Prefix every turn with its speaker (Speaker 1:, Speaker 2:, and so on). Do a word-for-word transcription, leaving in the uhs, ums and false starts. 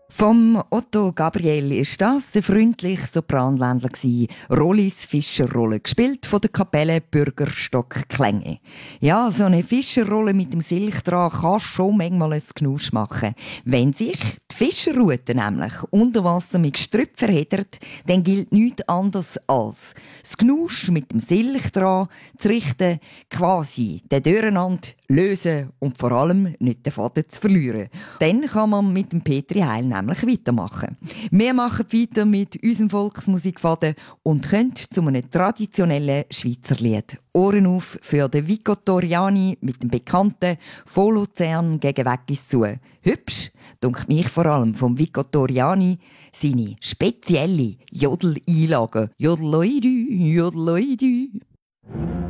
Speaker 1: Vom Otto Gabriel ist das der freundliche Sopranländler gsi. Rollis Fischerrolle, gespielt von der Kapelle Bürgerstock Klänge. Ja, so eine Fischerrolle mit dem Silch dran kann schon manchmal ein Knusch machen. Wenn sich die Fischerrute nämlich unter Wasser mit Gestrüpp verheddert, dann gilt nichts anderes als das Knusch mit dem Silch dran zu richten, quasi den Durcheinander lösen und vor allem nicht den Faden zu verlieren. Dann kann man mit dem Petri Heil nämlich weitermachen. Wir machen weiter mit unserem Volksmusikfaden und können zu einem traditionellen Schweizer Lied. Ohren auf für den Vico Toriani mit dem bekannten «Von Luzern gegen Weggis zu». Hübsch, dunkt mich vor allem vom Vico Toriani, seine spezielle Jodel-Einlage. Jodeloidü, Jodeloidü.